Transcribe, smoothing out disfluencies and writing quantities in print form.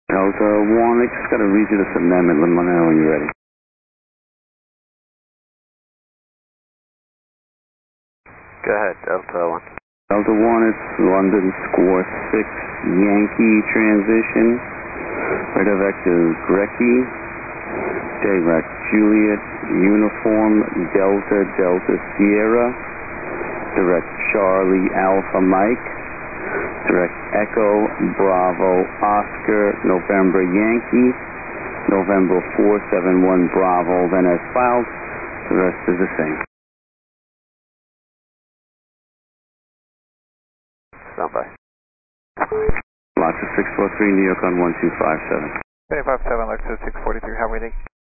Delta 1, I just got to read you this amendment. Let me know when you're ready. Go ahead, Delta 1. Delta 1, it's London score 6 Yankee transition. Radar vector Grecky. Direct Juliet Uniform Delta Delta Sierra. Direct Charlie Alpha Mike. Direct Echo Bravo Oscar November Yankee. November 471 Bravo, then as filed. The rest is the same. Stand by. Lots of 643 New York on 1257. 257, Lexus 643, how are we?